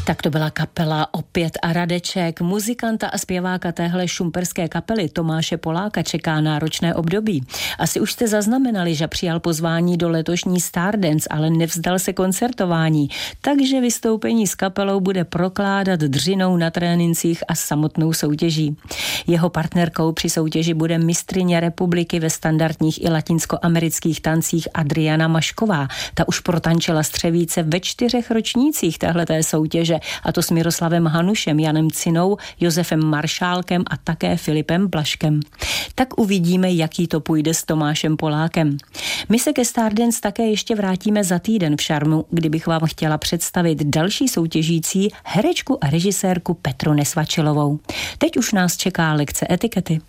Tak to byla kapela Opět a Radeček. Muzikanta a zpěváka téhle šumperské kapely Tomáše Poláka čeká náročné období. Asi už jste zaznamenali, že přijal pozvání do letošní Stardance, ale nevzdal se koncertování. Takže vystoupení s kapelou bude prokládat dřinou na trénincích a samotnou soutěží. Jeho partnerkou při soutěži bude mistryně republiky ve standardních i latinskoamerických tancích Adriana Mašková. Ta už protančila Střevíce ve 4 ročnících téhleté soutěže, a to s Miroslavem Hanušem, Janem Cinou, Josefem Maršálkem a také Filipem Blaškem. Tak uvidíme, jaký to půjde s Tomášem Polákem. My se ke Stardance také ještě vrátíme za týden v Šarmu, kdybych vám chtěla představit další soutěžící, herečku a režisérku Petru Nesvačilovou. Teď už nás čeká lekce etikety.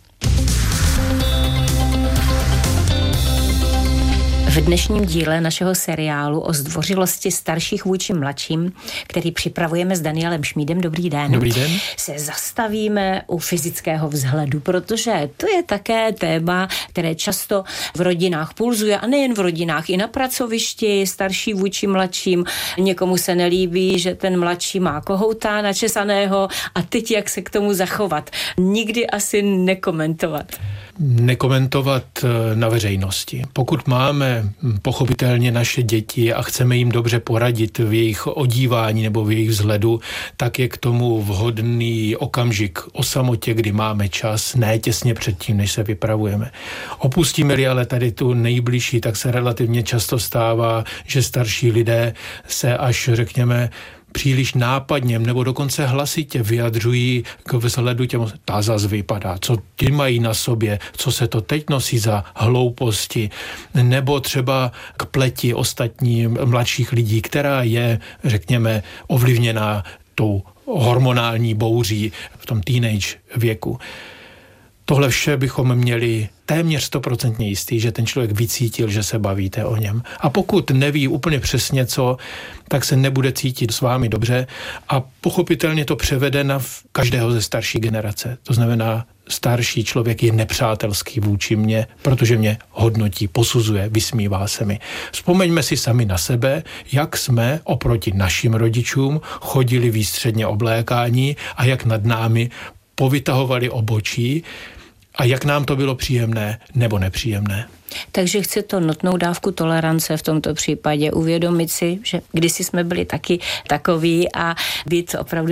V dnešním díle našeho seriálu o zdvořilosti starších vůči mladším, který připravujeme s Danielem Šmídem, dobrý den. Dobrý den. Se zastavíme u fyzického vzhledu, protože to je také téma, které často v rodinách pulzuje, a nejen v rodinách, i na pracovišti, starší vůči mladším. Někomu se nelíbí, že ten mladší má kohouta načesaného a teď jak se k tomu zachovat. Nikdy asi nekomentovat. Nekomentovat na veřejnosti. Pokud máme pochopitelně naše děti a chceme jim dobře poradit v jejich odívání nebo v jejich vzhledu, tak je k tomu vhodný okamžik o samotě, kdy máme čas, ne těsně předtím, než se vypravujeme. Opustíme-li ale tady tu nejbližší, tak se relativně často stává, že starší lidé se až, řekněme, příliš nápadně nebo dokonce hlasitě vyjadřují k vzhledu těm, ta zas vypadá, co ti mají na sobě, co se to teď nosí za hlouposti, nebo třeba k pleti ostatních mladších lidí, která je, řekněme, ovlivněná tou hormonální bouří v tom teenage věku. Tohle vše bychom měli téměř 100% jistý, že ten člověk vycítil, že se bavíte o něm. A pokud neví úplně přesně co, tak se nebude cítit s vámi dobře a pochopitelně to převede na každého ze starší generace. To znamená, starší člověk je nepřátelský vůči mně, protože mě hodnotí, posuzuje, vysmívá se mi. Vzpomeňme si sami na sebe, jak jsme oproti našim rodičům chodili výstředně oblékání a jak nad námi povytahovali obočí a jak nám to bylo příjemné nebo nepříjemné. Takže chce to nutnou dávku tolerance v tomto případě, uvědomit si, že kdysi jsme byli taky takoví a být opravdu